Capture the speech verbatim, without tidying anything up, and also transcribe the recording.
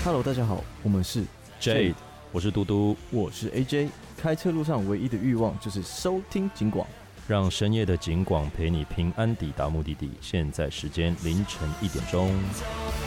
Hello， 大家好，我们是 Jade， 我是嘟嘟， 我是 A J。开车路上唯一的欲望就是收听警广， 让深夜的警广陪你平安抵达目的地。现在时间凌晨一点钟。